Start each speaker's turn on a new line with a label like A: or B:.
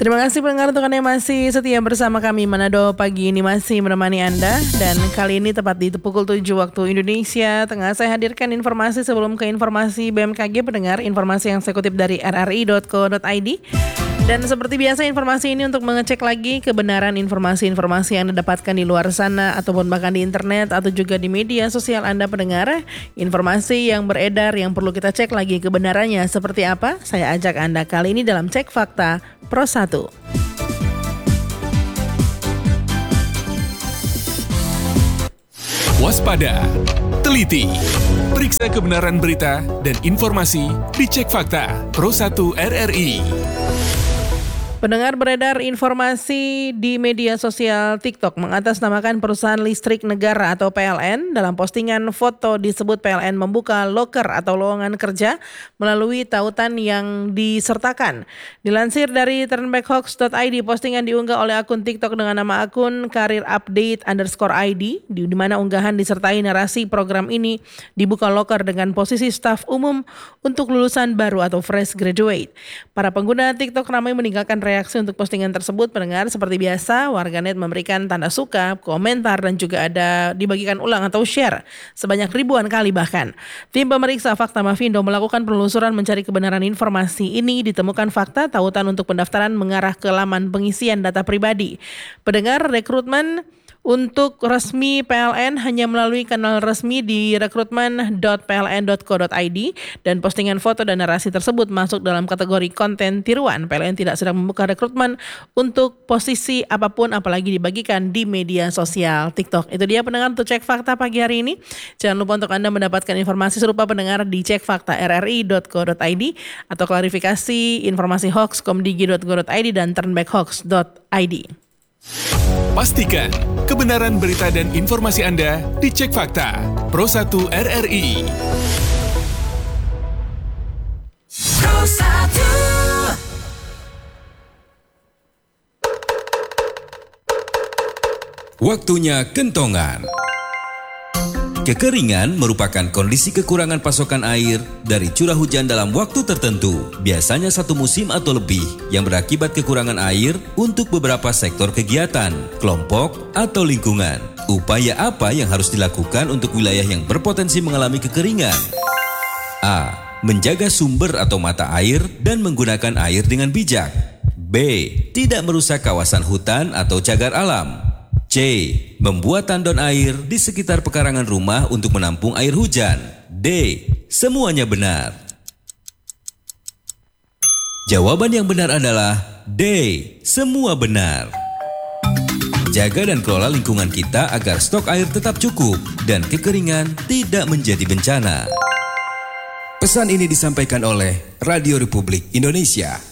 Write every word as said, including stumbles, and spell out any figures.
A: Terima kasih pendengar untuk Anda yang masih setia bersama kami. Manado pagi ini masih menemani Anda. Dan kali ini tepat di pukul tujuh waktu Indonesia Tengah, saya hadirkan informasi sebelum ke informasi B M K G. Pendengar, informasi yang saya kutip dari r r i dot co dot i d. Dan seperti biasa, informasi ini untuk mengecek lagi kebenaran informasi-informasi yang Anda dapatkan di luar sana ataupun bahkan di internet atau juga di media sosial Anda pendengar. Informasi yang beredar yang perlu kita cek lagi kebenarannya seperti apa, saya ajak Anda kali ini dalam Cek Fakta Pro satu.
B: Waspada, teliti, periksa kebenaran berita dan informasi di Cek Fakta Pro satu R R I.
A: Pendengar, beredar informasi di media sosial TikTok mengatasnamakan perusahaan listrik negara atau P L N. Dalam postingan foto disebut P L N membuka loker atau lowongan kerja melalui tautan yang disertakan. Dilansir dari turnbackhoax dot i d, postingan diunggah oleh akun TikTok dengan nama akun karir update underscore id, di mana unggahan disertai narasi program ini dibuka loker dengan posisi staf umum untuk lulusan baru atau fresh graduate. Para pengguna TikTok ramai meninggalkan reaksi untuk postingan tersebut. Pendengar, seperti biasa, warganet memberikan tanda suka, komentar, dan juga ada dibagikan ulang atau share sebanyak ribuan kali bahkan. Tim pemeriksa fakta Mafindo melakukan penelusuran mencari kebenaran informasi ini. Ditemukan fakta tautan untuk pendaftaran mengarah ke laman pengisian data pribadi. Pendengar, rekrutmen untuk resmi P L N hanya melalui kanal resmi di rekrutmen dot p l n dot co dot i d, dan postingan foto dan narasi tersebut masuk dalam kategori konten tiruan. P L N tidak sedang membuka rekrutmen untuk posisi apapun apalagi dibagikan di media sosial TikTok. Itu dia pendengar untuk Cek Fakta pagi hari ini. Jangan lupa untuk Anda mendapatkan informasi serupa pendengar di cek fakta r r i dot co dot i d atau klarifikasi informasi hoax komdigi dot go dot i d dan turnbackhoax dot i d.
B: Pastikan kebenaran berita dan informasi Anda di Cek Fakta Pro satu R R I. Pro satu.
C: Waktunya kentongan. Kekeringan merupakan kondisi kekurangan pasokan air dari curah hujan dalam waktu tertentu, biasanya satu musim atau lebih, yang berakibat kekurangan air untuk beberapa sektor kegiatan, kelompok, atau lingkungan. Upaya apa yang harus dilakukan untuk wilayah yang berpotensi mengalami kekeringan? A. Menjaga sumber atau mata air dan menggunakan air dengan bijak. B. Tidak merusak kawasan hutan atau cagar alam. C. Membuat tandon air di sekitar pekarangan rumah untuk menampung air hujan. D. Semuanya benar. Jawaban yang benar adalah D. Semua benar. Jaga dan kelola lingkungan kita agar stok air tetap cukup dan kekeringan tidak menjadi bencana. Pesan ini disampaikan oleh Radio Republik Indonesia.